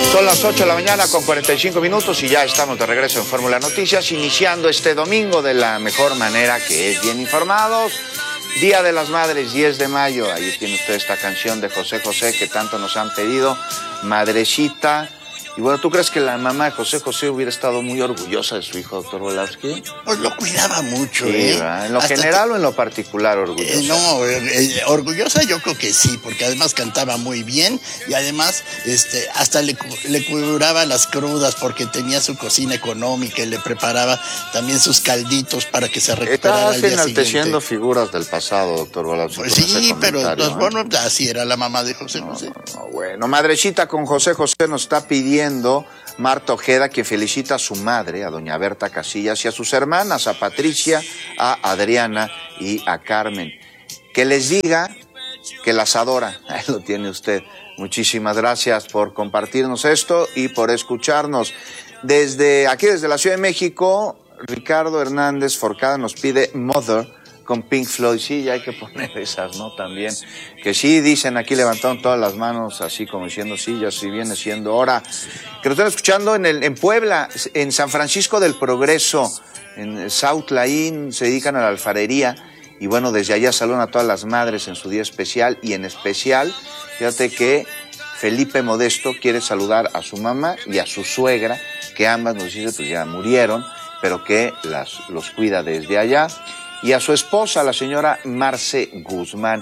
Son las 8 de la mañana con 45 minutos y ya estamos de regreso en Fórmula Noticias, iniciando este domingo de la mejor manera, que es bien informados. Día de las Madres, 10 de mayo. Ahí tiene usted esta canción de José José que tanto nos han pedido, Madrecita. Y bueno, ¿tú crees que la mamá de José José hubiera estado muy orgullosa de su hijo, doctor Volavsky? Pues lo cuidaba mucho, sí, ¿en lo general o en lo particular orgullosa? Orgullosa yo creo que sí, porque además cantaba muy bien y además hasta le curaba las crudas porque tenía su cocina económica y le preparaba también sus calditos para que se recuperara al día siguiente. Estás enalteciendo figuras del pasado, doctor Volavsky. Pues sí, pero bueno, así era la mamá de José José. Bueno, Madrecita con José José nos está pidiendo Marta Ojeda, que felicita a su madre, a doña Berta Casillas, y a sus hermanas, a Patricia, a Adriana y a Carmen. Que les diga que las adora. Ahí lo tiene usted. Muchísimas gracias por compartirnos esto y por escucharnos. Desde aquí, desde la Ciudad de México, Ricardo Hernández Forcada nos pide Mother con Pink Floyd. Sí, ya hay que poner esas, ¿no? También. Que sí, dicen aquí, levantaron todas las manos, así como diciendo, sí, ya sí viene siendo hora. Que nos están escuchando en Puebla, en San Francisco del Progreso, en South Laín, se dedican a la alfarería. Y bueno, desde allá saludan a todas las madres en su día especial. Y en especial, fíjate que Felipe Modesto quiere saludar a su mamá y a su suegra, que ambas nos dice, pues ya murieron, pero que los cuida desde allá. Y a su esposa, la señora Marce Guzmán.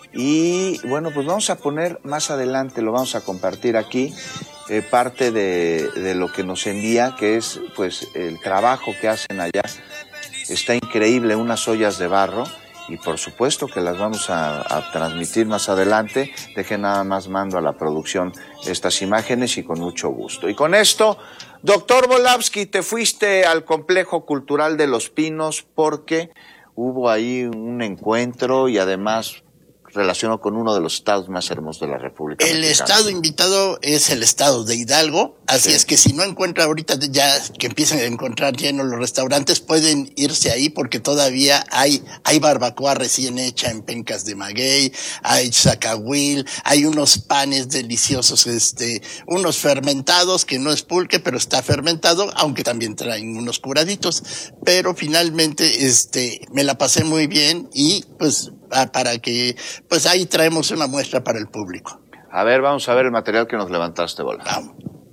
Y bueno, pues vamos a poner más adelante, lo vamos a compartir aquí, parte de lo que nos envía, que es pues el trabajo que hacen allá. Está increíble, unas ollas de barro, y por supuesto que las vamos a transmitir más adelante. Deje nada más, mando a la producción estas imágenes y con mucho gusto. Y con esto, doctor Volavsky, te fuiste al Complejo Cultural de Los Pinos porque hubo ahí un encuentro y además relacionó con uno de los estados más hermosos de la República Mexicana. El estado invitado es el estado de Hidalgo, así es que si no encuentra ahorita, ya que empiezan a encontrar llenos los restaurantes, pueden irse ahí porque todavía hay barbacoa recién hecha en pencas de maguey, hay zacahuil, hay unos panes deliciosos, unos fermentados, que no es pulque, pero está fermentado, aunque también traen unos curaditos, pero finalmente, me la pasé muy bien y pues, para que, pues ahí traemos una muestra para el público. A ver, vamos a ver el material que nos levantaste, Bola. Vamos.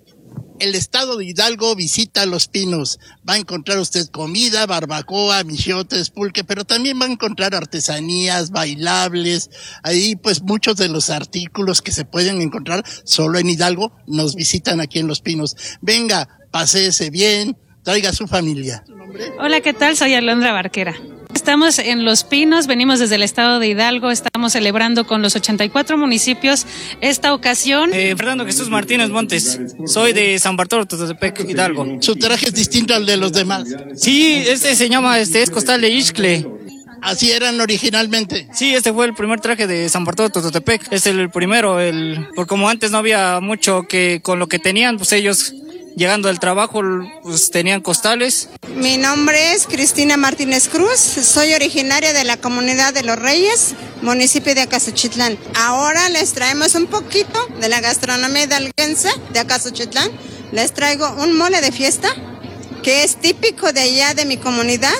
El estado de Hidalgo visita Los Pinos. Va a encontrar usted comida, barbacoa, michiotes, pulque, pero también va a encontrar artesanías, bailables. Ahí pues muchos de los artículos que se pueden encontrar solo en Hidalgo nos visitan aquí en Los Pinos. Venga, paséese bien, traiga a su familia. ¿Su nombre? Hola, ¿qué tal? Soy Alondra Barquera. Estamos en Los Pinos, venimos desde el estado de Hidalgo, estamos celebrando con los 84 municipios esta ocasión. Fernando Jesús Martínez Montes, soy de San Bartolo, Tototepec, Hidalgo. ¿Su traje es distinto al de los demás? Sí, se llama, es costal de Ixtle. ¿Así eran originalmente? Sí, fue el primer traje de San Bartolo, Tototepec, es el primero, porque como antes no había mucho que con lo que tenían, pues ellos llegando del trabajo, pues tenían costales. Mi nombre es Cristina Martínez Cruz, soy originaria de la comunidad de Los Reyes, municipio de Acasochitlán. Ahora les traemos un poquito de la gastronomía hidalguense de Acasochitlán. Les traigo un mole de fiesta, que es típico de allá de mi comunidad.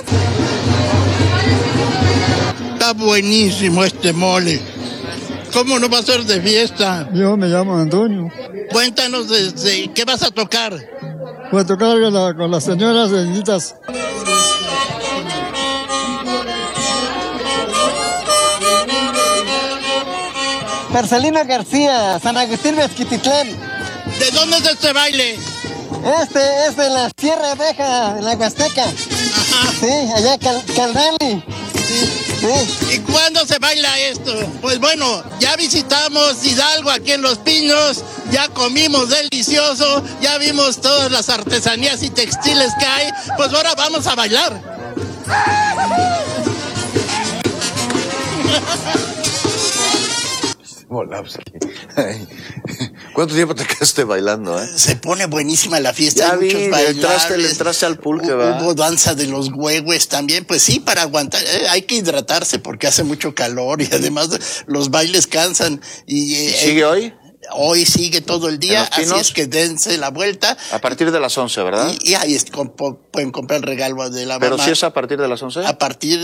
Está buenísimo este mole. ¿Cómo no va a ser de fiesta? Yo me llamo Antonio. Cuéntanos qué vas a tocar. Voy a tocar con las señoras benditas. Marcelina García, San Agustín Mezquititlán. ¿De dónde es este baile? Este es de la Sierra Baja, en la Huasteca. Ajá. Sí, allá Caldani. Sí. ¿Y cuándo se baila esto? Pues bueno, ya visitamos Hidalgo aquí en Los Pinos, ya comimos delicioso, ya vimos todas las artesanías y textiles que hay, pues ahora vamos a bailar. Volavsky. ¿Cuánto tiempo te quedaste bailando, Se pone buenísima la fiesta. Ya hay muchos bailables. Le entraste al pulque, ¿verdad? Hubo danza de los huehues también. Pues sí, para aguantar. Hay que hidratarse porque hace mucho calor y además los bailes cansan. ¿Sigue hoy? Hoy sigue todo el día, ¿En Los Pinos? así es que dense la vuelta. A partir de las 11, ¿verdad? Y ahí pueden comprar el regalo de la Pero mamá. si es a partir de las 11. A partir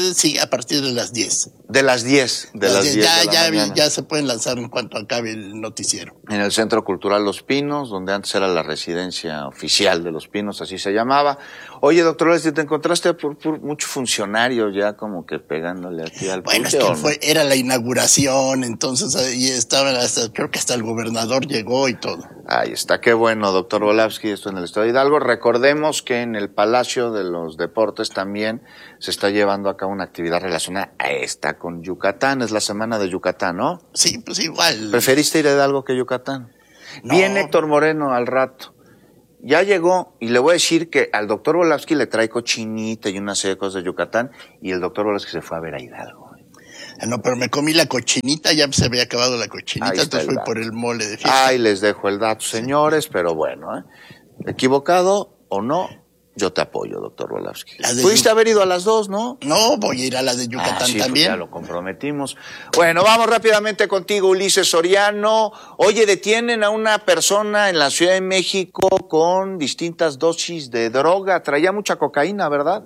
de las 10. De las 10. De las 10 de la mañana. Ya se pueden lanzar en cuanto acabe el noticiero. En el Centro Cultural Los Pinos, donde antes era la residencia oficial de Los Pinos, así se llamaba. Oye, doctor, si te encontraste por mucho funcionario ya como que pegándole aquí al Bueno, pulque, es que ¿o no? era la inauguración, entonces ahí estaban creo que hasta el gobernador llegó y todo. Ahí está, qué bueno, doctor Volavsky, esto en el Estado de Hidalgo. Recordemos que en el Palacio de los Deportes también se está llevando a cabo una actividad relacionada a esta con Yucatán, es la semana de Yucatán, ¿no? Sí, pues igual. ¿Preferiste ir a Hidalgo que Yucatán? No. Viene Héctor Moreno al rato. Ya llegó y le voy a decir que al doctor Volavsky le trae cochinita y una serie de cosas de Yucatán y el doctor Volavsky se fue a ver a Hidalgo. No, pero me comí la cochinita, ya se había acabado la cochinita, Ahí está entonces el fui dato. por el mole de fiesta. Ahí les dejo el dato, señores, pero bueno, equivocado o no, yo te apoyo, doctor Volavsky. Pudiste haber ido a las 2, ¿no? No, voy a ir a la de Yucatán sí, también. Pues ya lo comprometimos. Bueno, vamos rápidamente contigo, Ulises Soriano. Oye, detienen a una persona en la Ciudad de México con distintas dosis de droga. Traía mucha cocaína, ¿verdad?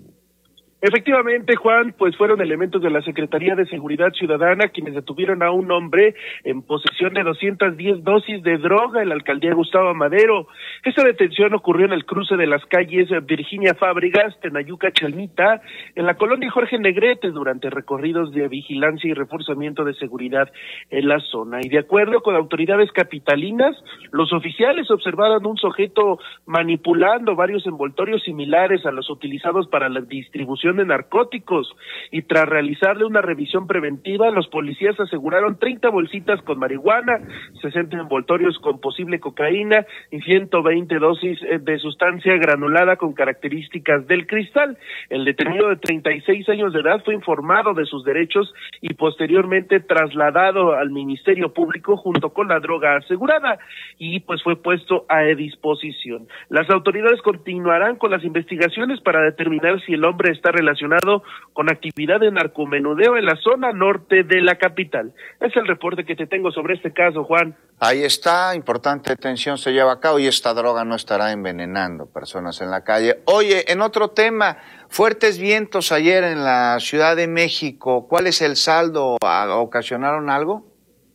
Efectivamente, Juan, pues fueron elementos de la Secretaría de Seguridad Ciudadana quienes detuvieron a un hombre en posesión de 210 dosis de droga en la alcaldía Gustavo Madero. Esta detención ocurrió en el cruce de las calles Virginia Fábregas, Tenayuca, Chalmita, en la colonia Jorge Negrete, durante recorridos de vigilancia y reforzamiento de seguridad en la zona. Y de acuerdo con autoridades capitalinas, los oficiales observaron un sujeto manipulando varios envoltorios similares a los utilizados para la distribución de narcóticos, y tras realizarle una revisión preventiva, los policías aseguraron 30 bolsitas con marihuana, 60 envoltorios con posible cocaína y 120 dosis de sustancia granulada con características del cristal. El detenido de 36 años de edad fue informado de sus derechos y posteriormente trasladado al Ministerio Público junto con la droga asegurada, y pues fue puesto a disposición. Las autoridades continuarán con las investigaciones para determinar si el hombre está relacionado con actividad de narcomenudeo en la zona norte de la capital. Es el reporte que te tengo sobre este caso, Juan. Ahí está, importante detención se lleva a cabo y esta droga no estará envenenando personas en la calle. Oye, en otro tema, fuertes vientos ayer en la Ciudad de México, ¿cuál es el saldo? ¿Ocasionaron algo?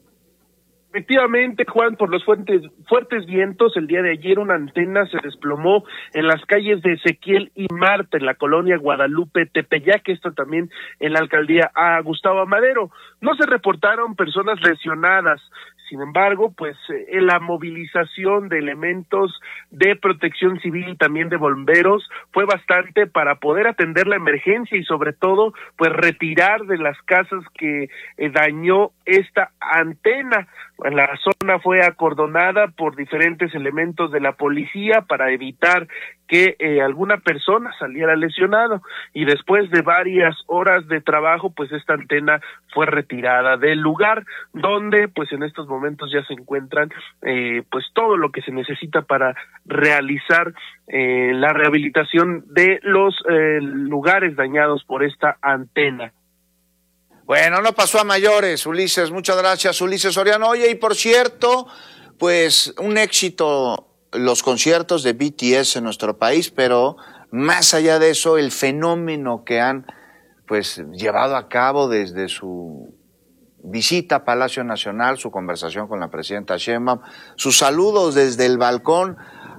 Efectivamente, Juan, por los fuertes vientos, el día de ayer una antena se desplomó en las calles de Ezequiel y Marta, en la colonia Guadalupe Tepeyac, esto también en la alcaldía Gustavo Madero. No se reportaron personas lesionadas. Sin embargo, pues en la movilización de elementos de protección civil y también de bomberos fue bastante para poder atender la emergencia y sobre todo pues retirar de las casas que dañó esta antena. La zona fue acordonada por diferentes elementos de la policía para evitar que alguna persona saliera lesionado, y después de varias horas de trabajo, pues esta antena fue retirada del lugar, donde pues en estos momentos ya se encuentran pues todo lo que se necesita para realizar la rehabilitación de los lugares dañados por esta antena. Bueno, no pasó a mayores, Ulises. Muchas gracias, Ulises Soriano. Oye, y por cierto, pues un éxito los conciertos de BTS en nuestro país, pero más allá de eso, el fenómeno que han pues llevado a cabo desde su visita a Palacio Nacional, su conversación con la presidenta Sheinbaum, sus saludos desde el balcón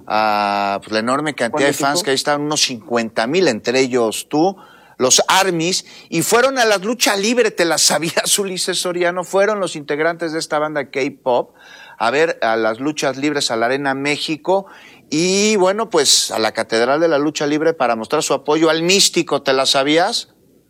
a pues, la enorme cantidad de fans, que ahí están unos 50,000, entre ellos tú, los ARMYs, y fueron a la lucha libre, ¿te las sabías, Ulises Soriano? Fueron los integrantes de esta banda K-Pop a ver a las luchas libres a la Arena México y bueno, pues a la Catedral de la Lucha Libre para mostrar su apoyo al Místico, ¿te las sabías?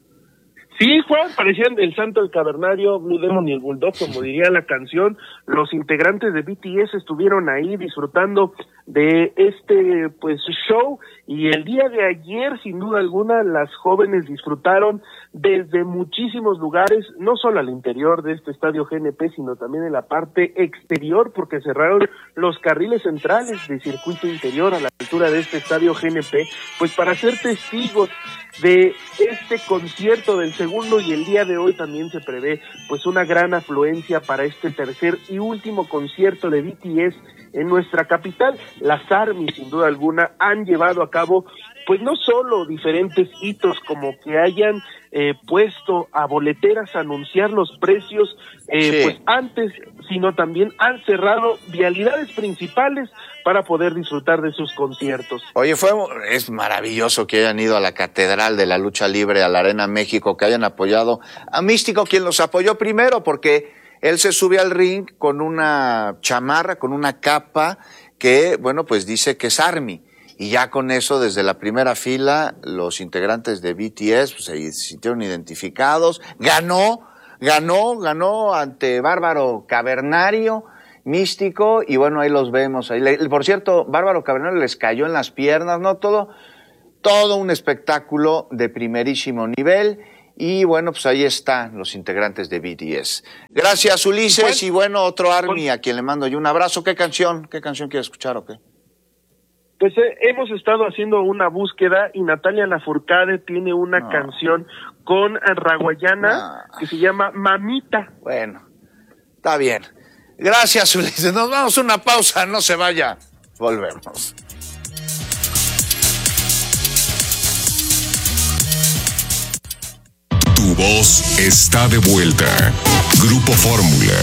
Sí, Juan, parecían el Santo, el Cavernario, Blue Demon y el Bulldog, como diría la canción. Los integrantes de BTS estuvieron ahí disfrutando de este pues show. Y el día de ayer, sin duda alguna, las jóvenes disfrutaron desde muchísimos lugares, no solo al interior de este estadio GNP, sino también en la parte exterior, porque cerraron los carriles centrales de circuito interior a la altura de este estadio GNP, pues para ser testigos de este concierto del segundo, y el día de hoy también se prevé pues una gran afluencia para este tercer y último concierto de BTS en nuestra capital. Las ARMY, sin duda alguna, han llevado a cabo pues no solo diferentes hitos como que hayan puesto a boleteras a anunciar los precios pues antes, sino también han cerrado vialidades principales para poder disfrutar de sus conciertos. Oye, es maravilloso que hayan ido a la Catedral de la Lucha Libre, a la Arena México, que hayan apoyado a Místico, quien los apoyó primero, porque él se sube al ring con una chamarra, con una capa que, bueno, pues dice que es ARMY. Y ya con eso, desde la primera fila, los integrantes de BTS pues, se sintieron identificados. Ganó ante Bárbaro Cavernario, Místico, y bueno, ahí los vemos. Por cierto, Bárbaro Cavernario les cayó en las piernas, ¿no? Todo un espectáculo de primerísimo nivel. Y bueno, pues ahí están los integrantes de BTS. Gracias, Ulises. Y bueno, otro ARMY a quien le mando yo un abrazo. ¿Qué canción quiere escuchar o qué? Pues hemos estado haciendo una búsqueda y Natalia Lafourcade tiene una canción con Raguayana que se llama Mamita. Bueno, está bien. Gracias, Ulises. Nos vamos a una pausa, no se vaya. Volvemos. Tu voz está de vuelta. Grupo Fórmula.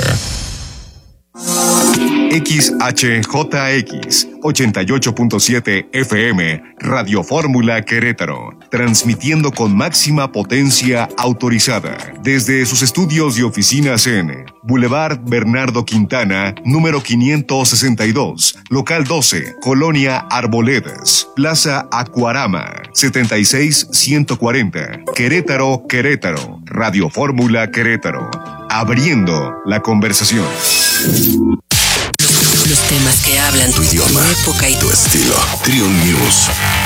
XHJX 88.7 FM, Radio Fórmula Querétaro, transmitiendo con máxima potencia autorizada desde sus estudios y oficinas en Boulevard Bernardo Quintana, número 562, local 12, Colonia Arboledas, Plaza Acuarama, 76140, Querétaro, Radio Fórmula Querétaro, abriendo la conversación. Los temas que hablan tu idioma, tu época y tu estilo. Trion News.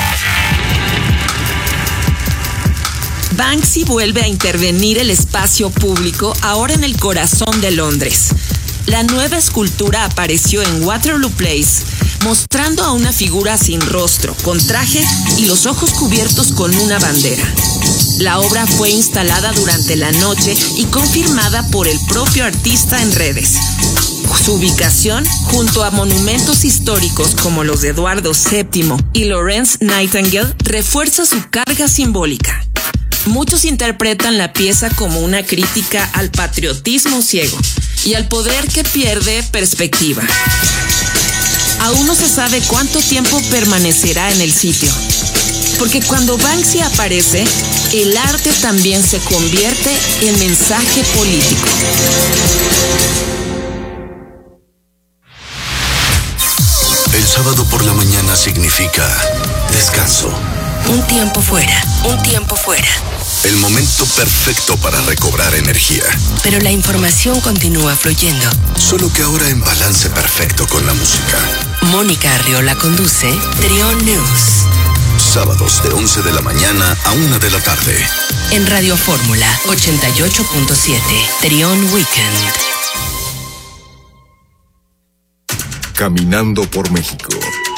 Banksy vuelve a intervenir el espacio público, ahora en el corazón de Londres. La nueva escultura apareció en Waterloo Place, mostrando a una figura sin rostro, con traje y los ojos cubiertos con una bandera. La obra fue instalada durante la noche y confirmada por el propio artista en redes. Su ubicación, junto a monumentos históricos como los de Eduardo VII y Florence Nightingale, refuerza su carga simbólica. Muchos interpretan la pieza como una crítica al patriotismo ciego y al poder que pierde perspectiva. Aún no se sabe cuánto tiempo permanecerá en el sitio, porque cuando Banksy aparece, el arte también se convierte en mensaje político. El sábado por la mañana significa descanso. Un tiempo fuera. El momento perfecto para recobrar energía. Pero la información continúa fluyendo. Solo que ahora en balance perfecto con la música. Mónica Arriola conduce Trion News. Sábados de 11 de la mañana a 1 de la tarde. En Radio Fórmula 88.7. Trion Weekend. Caminando por México.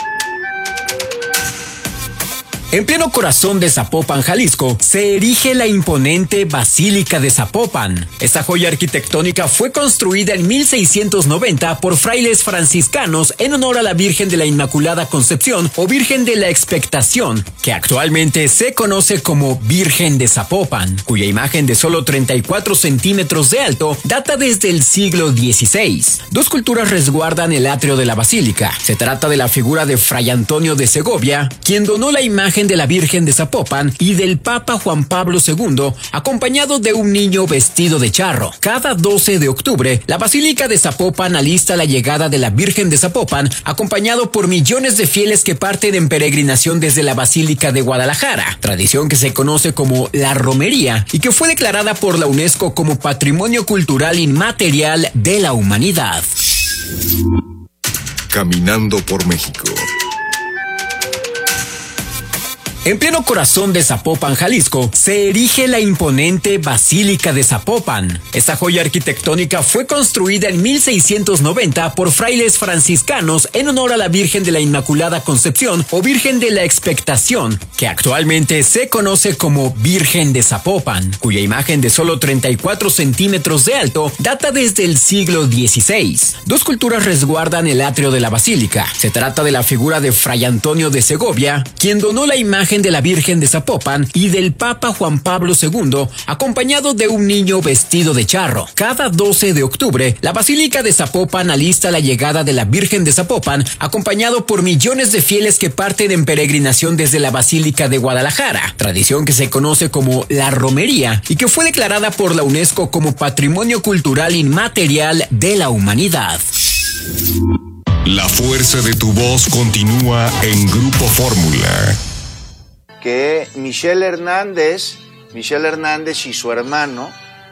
En pleno corazón de Zapopan, Jalisco, se erige la imponente Basílica de Zapopan. Esta joya arquitectónica fue construida en 1690 por frailes franciscanos en honor a la Virgen de la Inmaculada Concepción o Virgen de la Expectación, que actualmente se conoce como Virgen de Zapopan, cuya imagen de solo 34 centímetros de alto data desde el siglo XVI. Dos esculturas resguardan el atrio de la basílica. Se trata de la figura de Fray Antonio de Segovia, quien donó la imagen de la Virgen de Zapopan, y del Papa Juan Pablo II, acompañado de un niño vestido de charro. Cada 12 de octubre, la Basílica de Zapopan alista la llegada de la Virgen de Zapopan, acompañado por millones de fieles que parten en peregrinación desde la Basílica de Guadalajara, tradición que se conoce como la romería y que fue declarada por la UNESCO como Patrimonio Cultural Inmaterial de la Humanidad. Caminando por México. En pleno corazón de Zapopan, Jalisco, se erige la imponente Basílica de Zapopan. Esta joya arquitectónica fue construida en 1690 por frailes franciscanos en honor a la Virgen de la Inmaculada Concepción o Virgen de la Expectación, que actualmente se conoce como Virgen de Zapopan, cuya imagen de solo 34 centímetros de alto data desde el siglo XVI. Dos culturas resguardan el atrio de la basílica. Se trata de la figura de Fray Antonio de Segovia, quien donó la imagen de la Virgen de Zapopan, y del Papa Juan Pablo II, acompañado de un niño vestido de charro. Cada 12 de octubre, la Basílica de Zapopan alista la llegada de la Virgen de Zapopan, acompañado por millones de fieles que parten en peregrinación desde la Basílica de Guadalajara, tradición que se conoce como la romería y que fue declarada por la UNESCO como Patrimonio Cultural Inmaterial de la Humanidad. La fuerza de tu voz continúa en Grupo Fórmula. Que Michelle Hernández y su hermano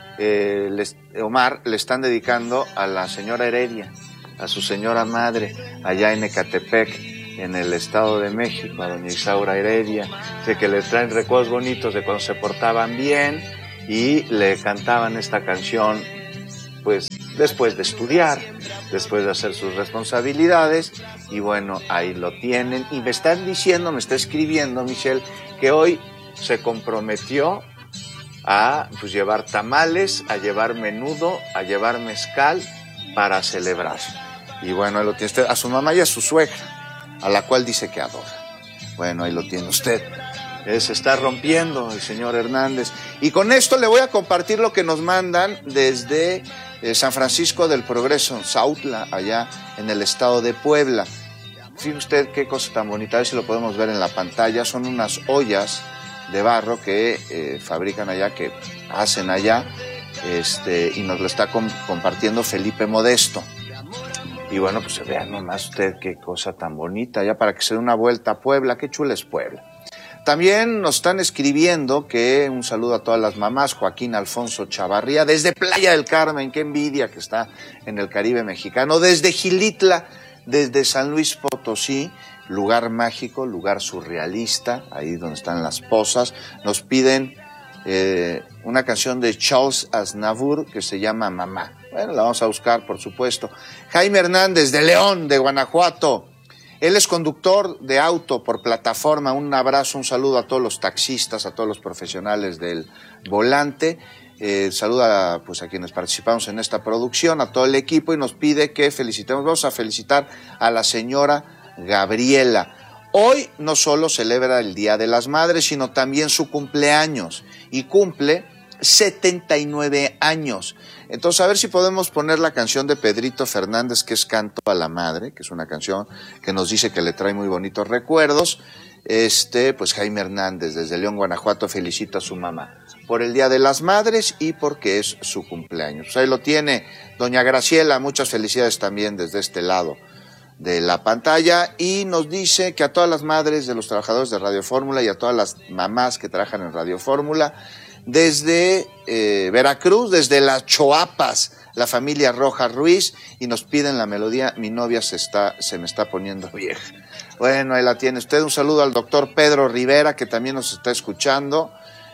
Omar le están dedicando a la señora Heredia, a su señora madre, allá en Ecatepec, en el Estado de México, a doña Isaura Heredia. Sé que le traen recuerdos bonitos de cuando se portaban bien y le cantaban esta canción, pues después de estudiar, después de hacer sus responsabilidades, y bueno, ahí lo tienen. Y me está escribiendo Michelle, que hoy se comprometió a llevar tamales, a llevar menudo, a llevar mezcal para celebrar. Y bueno, ahí lo tiene usted, a su mamá y a su suegra, a la cual dice que adora. Bueno, ahí lo tiene usted. Se está rompiendo el señor Hernández. Y con esto le voy a compartir lo que nos mandan desde San Francisco del Progreso, Sautla, allá en el estado de Puebla. Fíjese usted qué cosa tan bonita, a ver si lo podemos ver en la pantalla. Son unas ollas de barro que fabrican allá, que hacen allá, y nos lo está compartiendo Felipe Modesto. Y bueno, pues vean nomás usted qué cosa tan bonita, ya para que se dé una vuelta a Puebla. Qué chula es Puebla. También nos están escribiendo que un saludo a todas las mamás. Joaquín Alfonso Chavarría, desde Playa del Carmen, qué envidia que está en el Caribe mexicano. Desde Xilitla, desde San Luis Potosí, lugar mágico, lugar surrealista, ahí donde están las pozas. Nos piden una canción de Charles Aznavour que se llama Mamá. Bueno, la vamos a buscar, por supuesto. Jaime Hernández, de León, de Guanajuato. Él es conductor de auto por plataforma. Un abrazo, un saludo a todos los taxistas, a todos los profesionales del volante. Saluda pues a quienes participamos en esta producción, a todo el equipo, y nos pide que felicitemos. Vamos a felicitar a la señora Gabriela. Hoy no solo celebra el Día de las Madres, sino también su cumpleaños, y cumple 79 años. Entonces, a ver si podemos poner la canción de Pedrito Fernández, que es Canto a la Madre, que es una canción que nos dice que le trae muy bonitos recuerdos. Pues Jaime Hernández, desde León, Guanajuato, felicita a su mamá por el Día de las Madres y porque es su cumpleaños. Pues ahí lo tiene doña Graciela, muchas felicidades también desde este lado de la pantalla, y nos dice que a todas las madres de los trabajadores de Radio Fórmula y a todas las mamás que trabajan en Radio Fórmula, desde Veracruz, desde las Choapas, la familia Rojas Ruiz, y nos piden la melodía Mi novia se me está poniendo vieja. Bueno, ahí la tiene usted. Un saludo al doctor Pedro Rivera, que también nos está escuchando.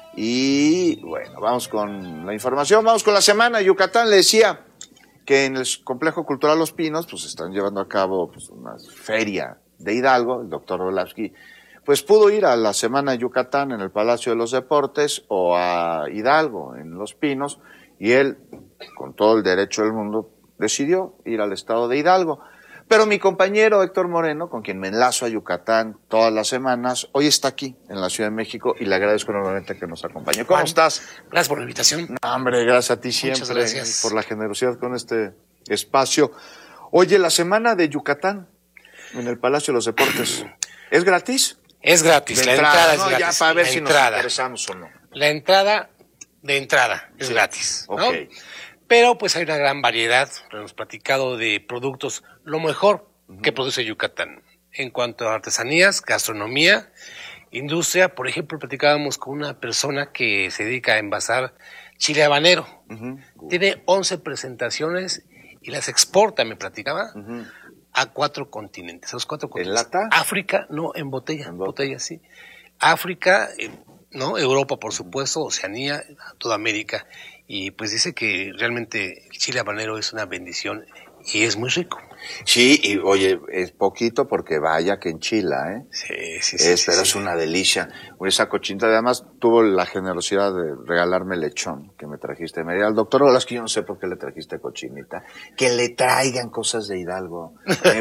Y bueno, vamos con la información, vamos con la semana de Yucatán. Le decía que en el Complejo Cultural Los Pinos pues están llevando a cabo una feria de Hidalgo. El doctor Orlovsky pues pudo ir a la semana de Yucatán en el Palacio de los Deportes o a Hidalgo en Los Pinos, y él, con todo el derecho del mundo, decidió ir al estado de Hidalgo. Pero mi compañero Héctor Moreno, con quien me enlazo a Yucatán todas las semanas, hoy está aquí en la Ciudad de México y le agradezco enormemente que nos acompañe. ¿Cómo estás? Gracias por la invitación. No, hombre, gracias a ti siempre por la generosidad con este espacio. Oye, la semana de Yucatán en el Palacio de los Deportes, ¿es gratis? Es gratis, la entrada es gratis. Ya para ver si nos interesamos o no. La entrada de entrada es gratis, ¿no? Okay. Pero pues hay una gran variedad, lo hemos platicado, de productos, lo mejor que produce Yucatán. En cuanto a artesanías, gastronomía, industria, por ejemplo, platicábamos con una persona que se dedica a envasar chile habanero. Tiene 11 presentaciones y las exporta, me platicaba, a 4 continentes, a los 4 continentes. ¿En lata? África, no, en botella, botella sí. África, ¿no? Europa, por supuesto, Oceanía, toda América. Y pues dice que realmente el chile habanero es una bendición y es muy rico. Sí, y oye, es poquito porque vaya que enchila, ¿eh? Sí. Pero es una delicia. Esa cochinita, además, tuvo la generosidad de regalarme lechón que me trajiste. Me diría al doctor Olasky, yo no sé por qué le trajiste cochinita. Que le traigan cosas de Hidalgo.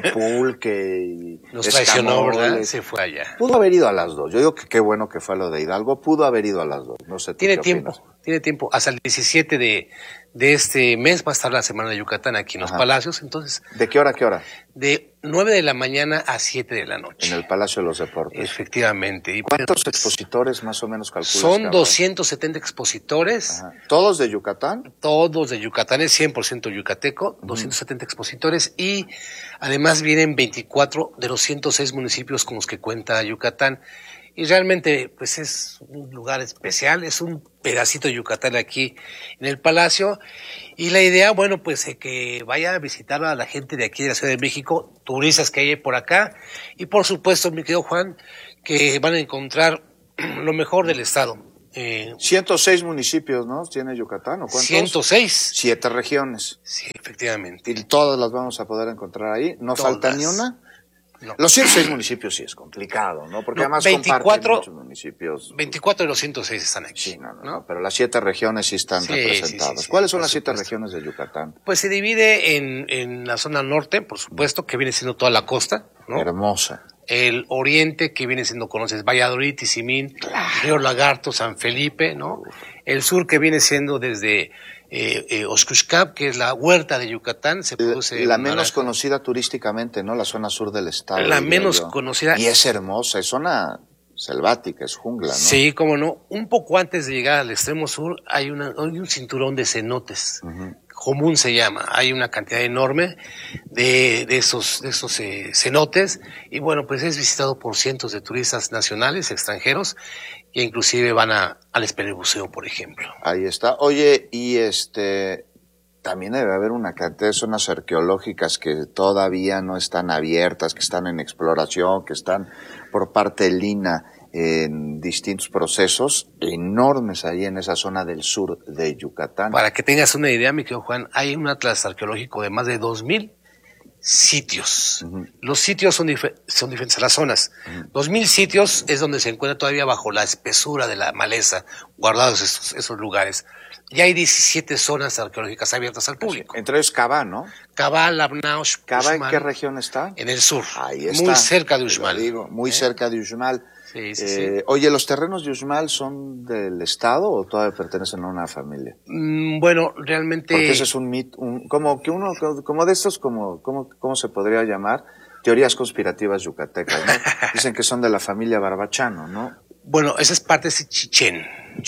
Pulque y nos traicionó, ¿verdad? Se fue allá. Pudo haber ido a las 2. Yo digo que qué bueno que fue lo de Hidalgo. Pudo haber ido a las 2. No sé. Tiene tiempo. Hasta el 17 de este mes va a estar la Semana de Yucatán aquí en los Palacios. Entonces, ¿de qué hora a qué hora? De 9 de la mañana a 7 de la noche. En el Palacio de los Deportes. Efectivamente. Y ¿cuántos expositores más o menos calculas? Son 270 expositores. ¿Todos de Yucatán? Todos de Yucatán, es 100% yucateco, 270 expositores y además vienen 24 de los 106 municipios con los que cuenta Yucatán. Y realmente, pues es un lugar especial, es un pedacito de Yucatán aquí en el Palacio. Y la idea, bueno, pues que vaya a visitar a la gente de aquí de la Ciudad de México, turistas que hay por acá. Y por supuesto, mi querido Juan, que van a encontrar lo mejor del estado. 106 municipios, ¿no? ¿Tiene Yucatán o cuántos? 106. 7 regiones. Sí, efectivamente. ¿Y todas las vamos a poder encontrar ahí? ¿No todas. Falta ni una? No. Los 106 municipios sí es complicado, ¿no? Porque además 24, comparten muchos municipios. 24 de los 106 están aquí. Sí, no, pero las 7 regiones sí están representadas. Sí, ¿cuáles son las 7 regiones de Yucatán? Pues se divide en la zona norte, por supuesto, que viene siendo toda la costa, ¿no? Hermosa. El oriente, que viene siendo, conoces, Valladolid, Tizimín, Río Lagarto, San Felipe, ¿no? El sur, que viene siendo desde Oxcuxcap, que es la huerta de Yucatán, se produce la menos conocida turísticamente, ¿no? La zona sur del estado. La menos conocida. Y es hermosa, es zona selvática, es jungla, ¿no? Sí, cómo no. Un poco antes de llegar al extremo sur hay un cinturón de cenotes. Común se llama. Hay una cantidad enorme de esos cenotes y bueno, pues es visitado por cientos de turistas nacionales, extranjeros, e inclusive van al Esperebuceo, por ejemplo. Ahí está. Oye, y también debe haber una cantidad de zonas arqueológicas que todavía no están abiertas, que están en exploración, que están por parte del INAH en distintos procesos enormes ahí en esa zona del sur de Yucatán. Para que tengas una idea, mi querido Juan, hay un atlas arqueológico de más de 2,000 sitios. Los sitios son diferentes a las zonas. 2,000 sitios es donde se encuentra todavía bajo la espesura de la maleza, guardados esos lugares. Y hay 17 zonas arqueológicas abiertas al público. Entre ellos Cabá, ¿no? Cabá, Labnao, ¿Cabá en qué región está? En el sur. Ahí está. Muy cerca de Uxmal. Digo, muy cerca de Uxmal. Sí. Oye, ¿los terrenos de Uxmal son del Estado o todavía pertenecen a una familia? Bueno, realmente... Porque ese es un mito, como de estos, ¿cómo se podría llamar? Teorías conspirativas yucatecas, ¿no? Dicen que son de la familia Barbachano, ¿no? Bueno, esa es parte de Chichén.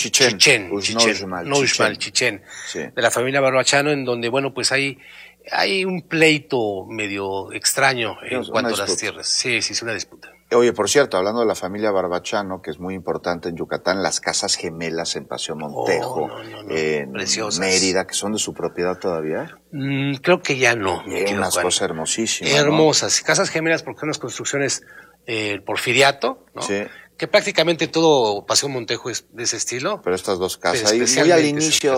No Uxmal, Chichén. Sí. De la familia Barbachano, en donde, bueno, pues hay un pleito medio extraño en cuanto a las tierras. Sí, es una disputa. Oye, por cierto, hablando de la familia Barbachano, que es muy importante en Yucatán, las casas gemelas en Paseo Montejo, en preciosas. Mérida, que son de su propiedad todavía. Creo que ya no. Unas cosas hermosísimas. Hermosas. ¿No? Casas gemelas porque son unas construcciones porfiriato, ¿no? Sí. Que prácticamente todo Paseo Montejo es de ese estilo. Pero estas dos casas, ahí muy al inicio,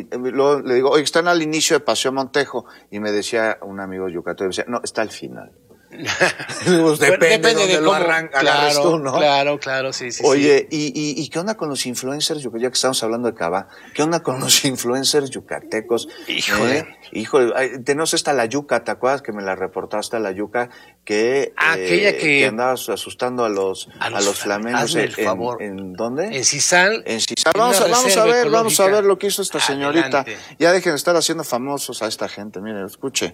le digo, oye, están al inicio de Paseo Montejo, y me decía un amigo yucateco, decía, no, está al final. Pues depende de cómo agarres tú, ¿no? Claro, sí. Oye, ¿y qué onda con los influencers? Ya que estamos hablando de Cabá, ¿qué onda con los influencers yucatecos? Híjole, tenemos la Yuca, ¿te acuerdas que me la reportaste a la Yuca? Aquella que andabas asustando a los flamencos. Hazme el favor. ¿En dónde? En Cisal. Vamos a ver lo que hizo esta señorita. Ya dejen de estar haciendo famosos a esta gente, miren, escuche.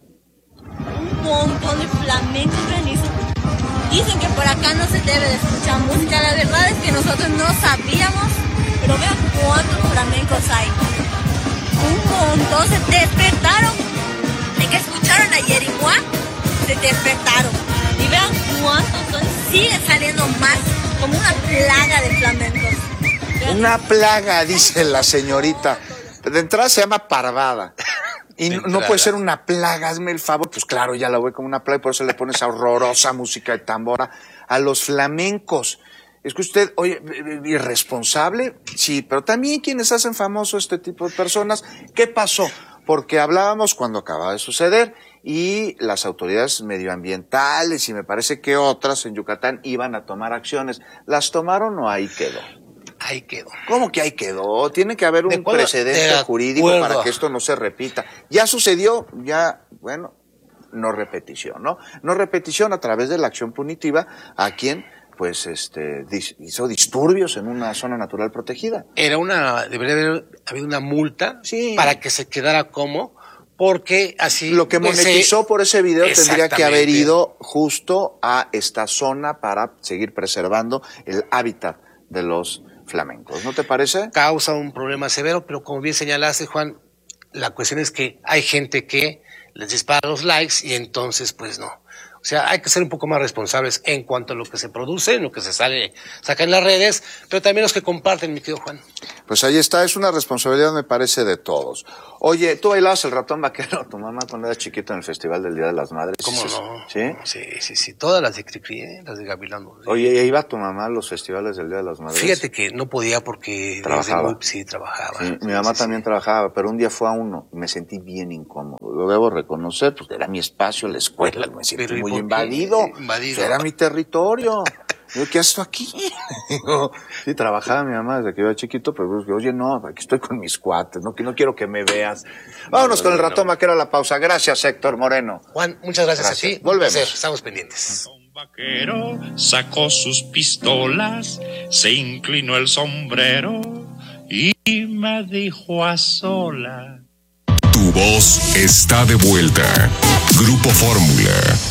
Un montón de flamencos granizos. Dicen que por acá no se debe de escuchar música. La verdad es que nosotros no sabíamos, pero vean cuántos flamencos hay. Un montón. Se despertaron. De que escucharon ayer igual, se despertaron. Y vean cuántos son. Siguen saliendo más, como una plaga de flamencos. Una plaga, dice la señorita. De entrada se llama parvada. Y no puede ser una plaga, hazme el favor. Pues claro, ya la voy como una plaga y por eso le pones esa horrorosa música de tambora a los flamencos. Es que usted, oye, irresponsable, sí, pero también quienes hacen famoso este tipo de personas. ¿Qué pasó? Porque hablábamos cuando acababa de suceder y las autoridades medioambientales y me parece que otras en Yucatán iban a tomar acciones. ¿Las tomaron o ahí quedó? Ahí quedó. ¿Cómo que ahí quedó? Tiene que haber un precedente jurídico para que esto no se repita. Ya sucedió, ya, bueno, no repetición, ¿no? No repetición a través de la acción punitiva a quien, pues, hizo disturbios en una zona natural protegida. Debería haber habido una multa para que se quedara como, porque así... Lo que monetizó por ese video tendría que haber ido justo a esta zona para seguir preservando el hábitat de los flamencos, ¿no te parece? Causa un problema severo, pero como bien señalaste, Juan, la cuestión es que hay gente que les dispara los likes y entonces pues no. O sea, hay que ser un poco más responsables en cuanto a lo que se produce, en lo que se saca en las redes, pero también los que comparten, mi querido Juan. Pues ahí está, es una responsabilidad, me parece, de todos. Oye, ¿tú bailabas el ratón vaquero, tu mamá, cuando eras chiquito en el Festival del Día de las Madres? ¿Cómo no? ¿Sí? Sí, todas las de Cricri, las de Gavilán. Oye, ¿iba tu mamá a los festivales del Día de las Madres? Fíjate que no podía porque... ¿Trabajaba? Sí, trabajaba. Sí, mi mamá también trabajaba, pero un día fue a uno y me sentí bien incómodo. Lo debo reconocer, pues era mi espacio, la escuela, me sentí muy invadido. Era mi territorio. Digo, ¿qué haces tú aquí? Digo, sí, trabajaba mi mamá desde que yo era chiquito, pero digo, oye, no, aquí estoy con mis cuates, no quiero que me veas. Vámonos con el ratón vaquero a la pausa. Gracias, Héctor Moreno. Juan, muchas gracias a ti. Volvemos. Estamos pendientes. Un vaquero sacó sus pistolas, se inclinó el sombrero y me dijo a sola. Tu voz está de vuelta. Grupo Fórmula.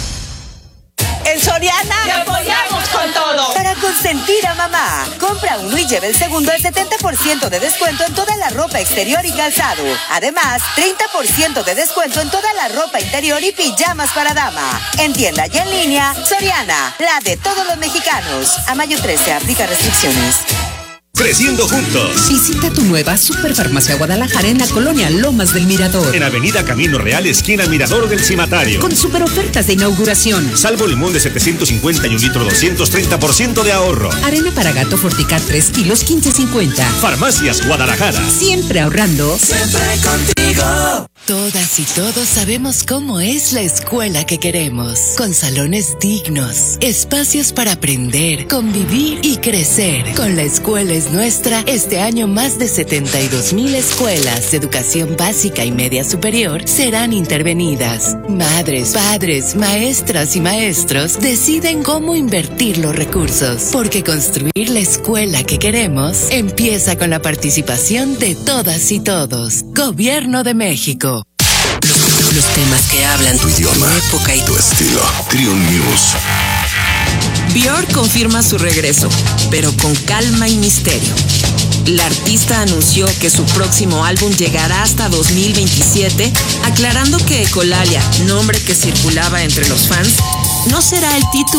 En Soriana ¡te apoyamos con todo! Para consentir a mamá, compra uno y lleva el segundo al 70% de descuento en toda la ropa exterior y calzado. Además, 30% de descuento en toda la ropa interior y pijamas para dama. En tienda y en línea, Soriana, la de todos los mexicanos. A mayo 13, aplica restricciones. Creciendo juntos. Visita tu nueva Superfarmacia Guadalajara en la colonia Lomas del Mirador. En Avenida Camino Real, esquina Mirador del Cimatario. Con super ofertas de inauguración. Salvo limón de 750 y un litro 230% de ahorro. Arena para gato Forticat 3 kilos 15.50. Farmacias Guadalajara. Siempre ahorrando. Siempre contigo. Todas y todos sabemos cómo es la escuela que queremos. Con salones dignos, espacios para aprender, convivir y crecer. Con la escuela es nuestra, este año más de 72,000 escuelas de educación básica y media superior serán intervenidas. Madres, padres, maestras y maestros deciden cómo invertir los recursos, porque construir la escuela que queremos empieza con la participación de todas y todos. Gobierno de México. Los temas que hablan tu idioma, tu época y tu estilo. Triun News. Björk confirma su regreso, pero con calma y misterio. La artista anunció que su próximo álbum llegará hasta 2027, aclarando que Ecolalia, nombre que circulaba entre los fans, no será el título